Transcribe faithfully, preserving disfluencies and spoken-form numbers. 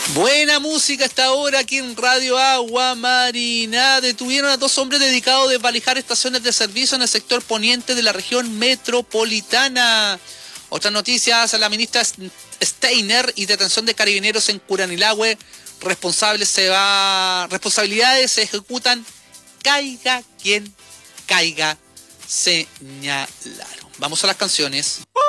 Buena música hasta ahora aquí en Radio Agua Marina. Detuvieron a dos hombres dedicados a desvalijar estaciones de servicio en el sector poniente de la región metropolitana. Otras noticias, la ministra Steiner y detención de carabineros en Curanilahue. Responsables se va, responsabilidades se ejecutan, caiga quien caiga, señalaron. Vamos a las canciones.